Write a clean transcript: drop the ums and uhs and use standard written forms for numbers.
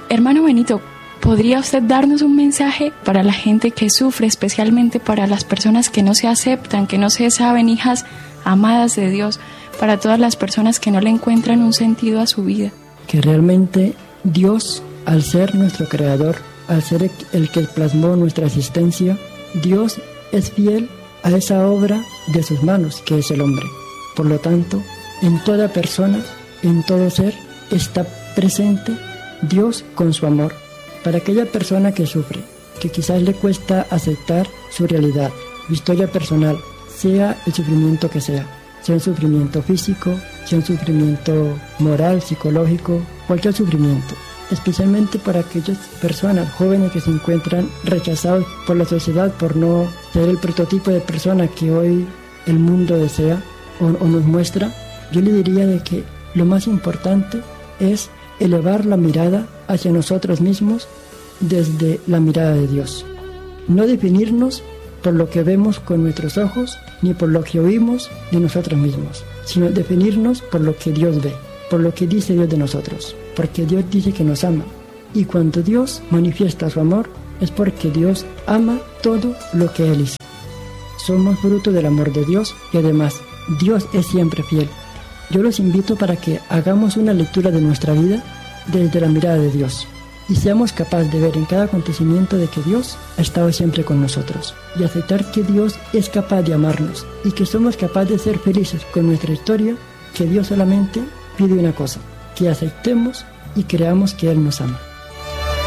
Hermano Benito, ¿podría usted darnos un mensaje para la gente que sufre, especialmente para las personas que no se aceptan, que no se saben hijas amadas de Dios, para todas las personas que no le encuentran un sentido a su vida? Que realmente Dios, al ser nuestro creador, al ser el que plasmó nuestra existencia, Dios es fiel a esa obra de sus manos, que es el hombre. Por lo tanto, en toda persona, en todo ser, está presente Dios con su amor. Para aquella persona que sufre, que quizás le cuesta aceptar su realidad, su historia personal, sea el sufrimiento que sea un sufrimiento físico, sea un sufrimiento moral, psicológico, cualquier sufrimiento. Especialmente para aquellas personas jóvenes que se encuentran rechazados por la sociedad por no ser el prototipo de persona que hoy el mundo desea o nos muestra, yo le diría de que lo más importante es elevar la mirada hacia nosotros mismos desde la mirada de Dios. No definirnos por lo que vemos con nuestros ojos ni por lo que oímos de nosotros mismos, sino definirnos por lo que Dios ve, por lo que dice Dios de nosotros, porque Dios dice que nos ama. Y cuando Dios manifiesta su amor, es porque Dios ama todo lo que Él hizo. Somos fruto del amor de Dios y además Dios es siempre fiel. Yo los invito para que hagamos una lectura de nuestra vida desde la mirada de Dios y seamos capaces de ver en cada acontecimiento de que Dios ha estado siempre con nosotros y aceptar que Dios es capaz de amarnos y que somos capaces de ser felices con nuestra historia, que Dios solamente pide una cosa, que aceptemos y creamos que Él nos ama.